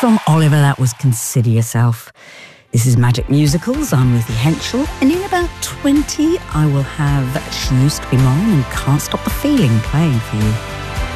From Oliver, that was Consider Yourself. This is Magic Musicals. I'm Ruthie Henschel, and in about 20, I will have She Used to Be Mine and Can't Stop the Feeling playing for you.